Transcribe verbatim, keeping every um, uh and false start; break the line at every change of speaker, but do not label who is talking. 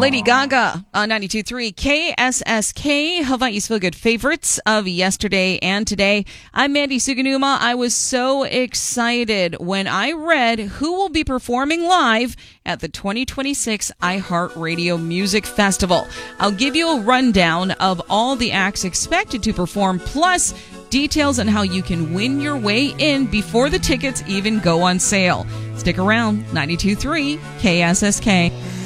Lady Gaga on ninety-two point three K S S K, Hawaii's Feel Good favorites of yesterday and today. I'm Mandy Suganuma. I was so excited when I read who will be performing live at the twenty twenty-six iHeartRadio Music Festival. I'll give you a rundown of all the acts expected to perform, plus details on how you can win your way in before the tickets even go on sale. Stick around, ninety-two point three K S S K.